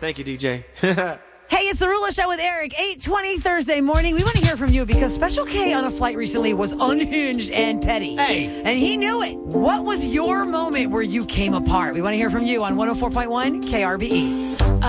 Thank you, DJ. Hey, it's the Rula Show with Eric, 8:20 Thursday morning. We want to hear from you because Special K on a flight recently was unhinged and petty. Hey. And he knew it. What was your moment where you came apart? We want to hear from you on 104.1 KRBE.